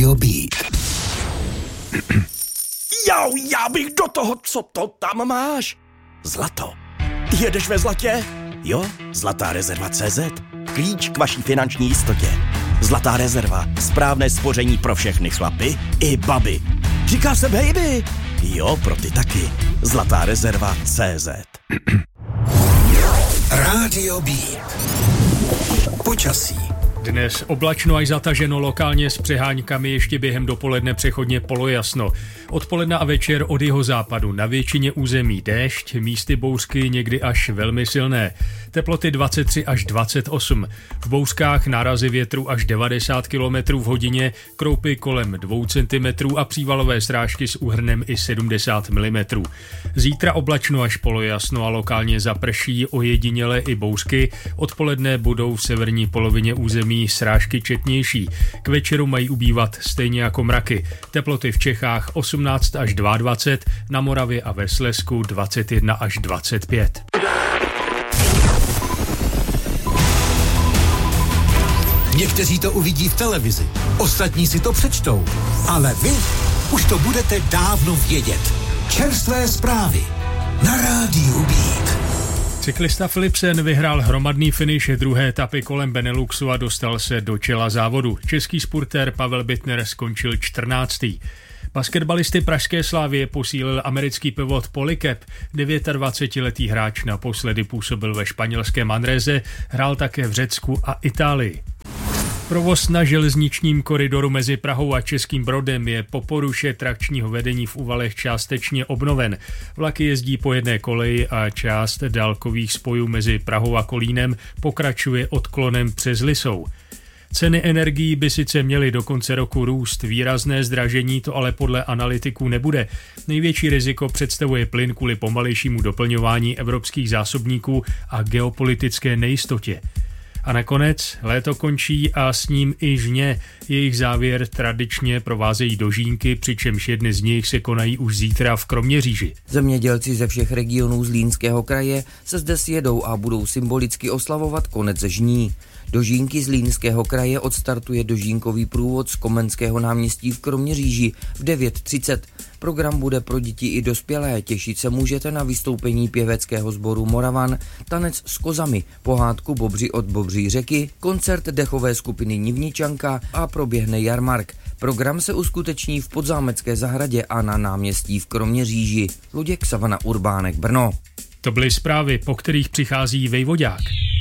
Radio Beat. Jau, já bych do toho, co to tam máš? Zlato. Jedeš ve zlatě? Jo, Zlatá rezerva CZ. Klíč k vaší finanční jistotě. Zlatá rezerva. Správné spoření pro všechny chlapy i baby. Říká se baby. Jo, pro ty taky. Zlatá rezerva CZ. Radio Beat. Počasí. Dnes oblačno až zataženo, lokálně s přeháňkami, ještě během dopoledne přechodně polojasno. Odpoledne a večer od jihozápadu na většině území déšť, místy bouřky někdy až velmi silné. Teploty 23 až 28. V bouřkách nárazy větru až 90 km v hodině, kroupy kolem 2 cm a přívalové srážky s úhrnem i 70 mm. Zítra oblačno až polojasno a lokálně zaprší, ojediněle i bouřky. Odpoledne budou v severní polovině území srážky četnější. K večeru mají ubývat stejně jako mraky. Teploty v Čechách 18 až 22, na Moravě a ve Slezsku 21 až 25. Někteří to uvidí v televizi, ostatní si to přečtou, ale vy už to budete dávno vědět. Čerstvé zprávy na Rádiu Beat. Cyklista Philipsen vyhrál hromadný finish druhé etapy kolem Beneluxu a dostal se do čela závodu. Český spurtér Pavel Bittner skončil 14. Basketbalisty pražské Slavie posílil americký pivot Polycap. 29letý hráč naposledy působil ve španělském Manrese, hrál také v Řecku a Itálii. Provoz na železničním koridoru mezi Prahou a Českým Brodem je po poruše trakčního vedení v Uvalech částečně obnoven. Vlaky jezdí po jedné koleji a část dálkových spojů mezi Prahou a Kolínem pokračuje odklonem přes Lisou. Ceny energií by sice měly do konce roku růst, výrazné zdražení to ale podle analytiků nebude. Největší riziko představuje plyn kvůli pomalejšímu doplňování evropských zásobníků a geopolitické nejistotě. A nakonec léto končí a s ním i žně. Jejich závěr tradičně provázejí dožínky, přičemž jedny z nich se konají už zítra v Kroměříži. Zemědělci ze všech regionů Zlínského kraje se zde sjedou a budou symbolicky oslavovat konec žní. Dožínky Zlínského kraje odstartuje dožínkový průvod z Komenského náměstí v Kroměříži v 9:30. Program bude pro děti i dospělé, těšit se můžete na vystoupení pěveckého sboru Moravan, tanec s kozami, pohádku Bobři od Bobří řeky, koncert dechové skupiny Nivničanka a proběhne jarmark. Program se uskuteční v Podzámecké zahradě a na náměstí v Kroměříži. Luděk Savana Urbánek, Brno. To byly zprávy, po kterých přichází Vejvodák.